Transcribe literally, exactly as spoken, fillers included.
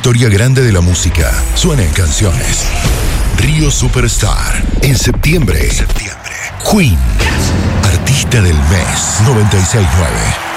historia grande de la música suena en canciones. Río Superstar. En septiembre. Septiembre. Queen. Artista del mes. noventa y seis punto nueve.